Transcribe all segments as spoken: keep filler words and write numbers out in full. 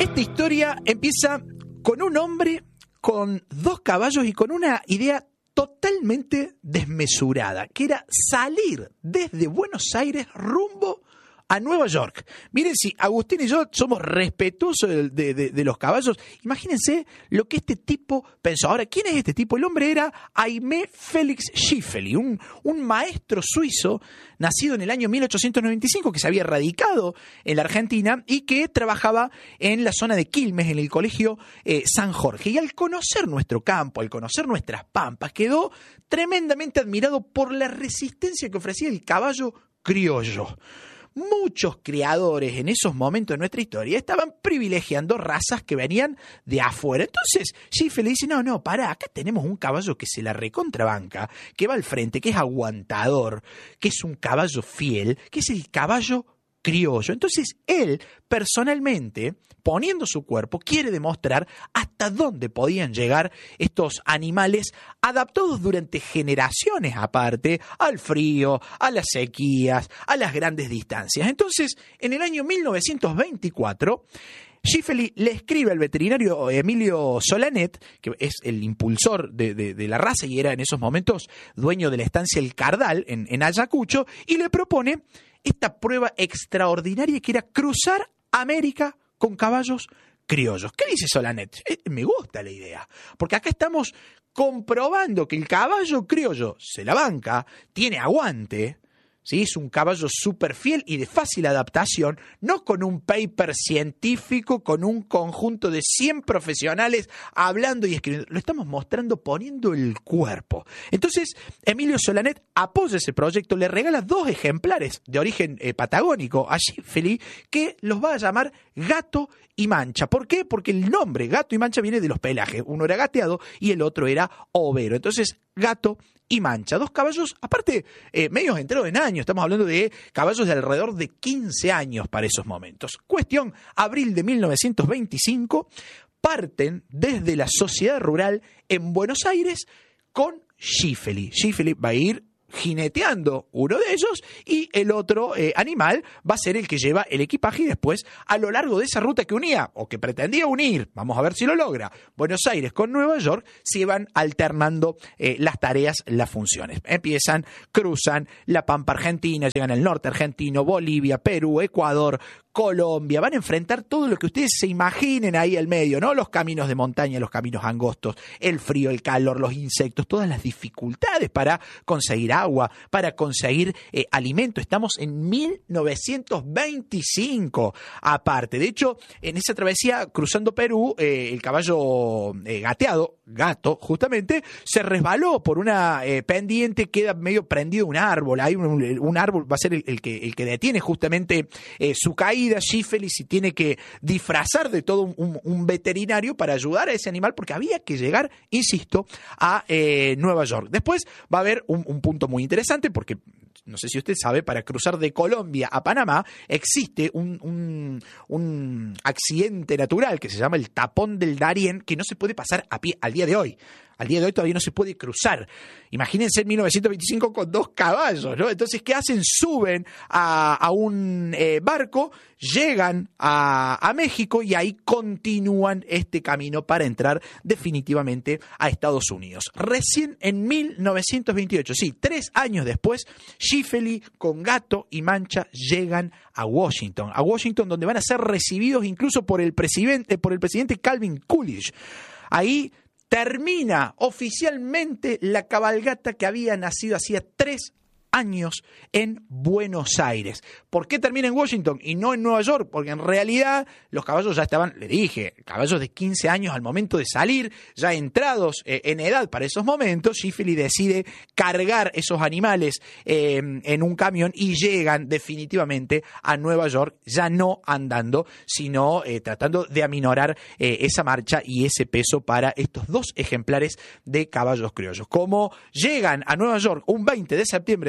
Esta historia empieza con un hombre, con dos caballos y con una idea totalmente desmesurada, que era salir desde Buenos Aires rumbo a Nueva York. Miren, si Agustín y yo somos respetuosos de, de, de, de los caballos, imagínense lo que este tipo pensó. Ahora, ¿quién es este tipo? El hombre era Aimé Félix Schieffelin, un, un maestro suizo nacido en el año mil ochocientos noventa y cinco, que se había radicado en la Argentina y que trabajaba en la zona de Quilmes, en el colegio eh, San Jorge. Y al conocer nuestro campo, al conocer nuestras pampas, quedó tremendamente admirado por la resistencia que ofrecía el caballo criollo. Muchos criadores en esos momentos de nuestra historia estaban privilegiando razas que venían de afuera. Entonces, Schieffelin dice, no, no, pará, acá tenemos un caballo que se la recontrabanca, que va al frente, que es aguantador, que es un caballo fiel, que es el caballo criollo. Entonces, él, personalmente, poniendo su cuerpo, quiere demostrar hasta dónde podían llegar estos animales adaptados durante generaciones aparte al frío, a las sequías, a las grandes distancias. Entonces, en el año mil novecientos veinticuatro, Schieffelin le escribe al veterinario Emilio Solanet, que es el impulsor de, de, de la raza y era en esos momentos dueño de la estancia El Cardal en, en Ayacucho, y le propone esta prueba extraordinaria que era cruzar América con caballos criollos. ¿Qué dice Solanet? Eh, me gusta la idea, porque acá estamos comprobando que el caballo criollo se la banca, tiene aguante, ¿sí? Es un caballo súper fiel y de fácil adaptación, no con un paper científico, con un conjunto de cien profesionales hablando y escribiendo. Lo estamos mostrando poniendo el cuerpo. Entonces, Emilio Solanet apoya ese proyecto, le regala dos ejemplares de origen eh, patagónico a Schieffelin, que los va a llamar Gato y Mancha. ¿Por qué? Porque el nombre Gato y Mancha viene de los pelajes. Uno era gateado y el otro era overo. Entonces, Gato y Mancha, dos caballos, aparte, eh, medios enteros en años, estamos hablando de caballos de alrededor de quince años para esos momentos. Cuestión, abril de mil novecientos veinticinco, parten desde la sociedad rural en Buenos Aires con Schieffelin. Schieffelin va a ir jineteando uno de ellos y el otro eh, animal va a ser el que lleva el equipaje, y después a lo largo de esa ruta que unía o que pretendía unir, vamos a ver si lo logra, Buenos Aires con Nueva York, se van alternando eh, las tareas, las funciones. Empiezan, cruzan la pampa argentina, llegan al norte argentino, Bolivia, Perú, Ecuador, Colombia, van a enfrentar todo lo que ustedes se imaginen ahí al medio, ¿no? Los caminos de montaña, los caminos angostos, el frío, el calor, los insectos, todas las dificultades para conseguir agua, para conseguir eh, alimento. Estamos en mil novecientos veinticinco, aparte. De hecho, en esa travesía cruzando Perú, eh, el caballo eh, gateado, Gato, justamente, se resbaló por una eh, pendiente, queda medio prendido un árbol. Hay un, un árbol, va a ser el, el, que, el que detiene justamente eh, su caída. Schieffelin se tiene que disfrazar de todo un, un, un veterinario para ayudar a ese animal, porque había que llegar, insisto, a eh, Nueva York. Después va a haber un, un punto muy interesante, porque no sé si usted sabe, para cruzar de Colombia a Panamá existe un, un, un accidente natural que se llama el tapón del Darién, que no se puede pasar a pie al día de hoy. Al día de hoy todavía no se puede cruzar. Imagínense en mil novecientos veinticinco con dos caballos, ¿no? Entonces, ¿qué hacen? Suben a, a un eh, barco, llegan a, a México y ahí continúan este camino para entrar definitivamente a Estados Unidos. Recién en mil novecientos veintiocho, sí, tres años después, Schieffelin con Gato y Mancha llegan a Washington. A Washington, donde van a ser recibidos incluso por el presidente, por el presidente Calvin Coolidge. Ahí termina oficialmente la cabalgata que había nacido hacía tres años en Buenos Aires. ¿Por qué termina en Washington y no en Nueva York? Porque en realidad los caballos ya estaban, le dije, caballos de quince años al momento de salir, ya entrados eh, en edad para esos momentos. Schieffelin decide cargar esos animales eh, en un camión y llegan definitivamente a Nueva York, ya no andando, sino eh, tratando de aminorar eh, esa marcha y ese peso para estos dos ejemplares de caballos criollos. Como llegan a Nueva York un veinte de septiembre de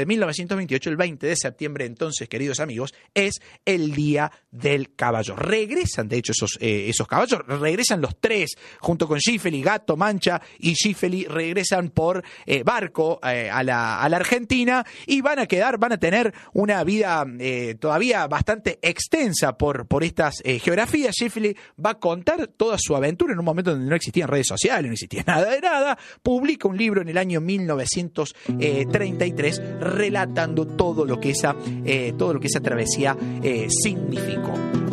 mil novecientos veintiocho, el veinte de septiembre, entonces, queridos amigos, es el Día del Caballo. Regresan, de hecho, esos, eh, esos caballos, regresan los tres, junto con Schifeli, Gato, Mancha y Schifeli, regresan por eh, barco eh, a, la, a la Argentina y van a quedar, van a tener una vida eh, todavía bastante extensa por, por estas eh, geografías. Schifeli va a contar toda su aventura en un momento donde no existían redes sociales, no existía nada de nada. Publica un libro en el año mil novecientos treinta y tres relatando todo lo que esa, eh, todo lo que esa travesía eh, significó.